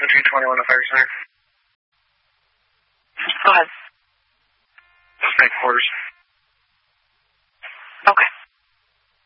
Alpha 221 to Fire Center. Go ahead. Headquarters.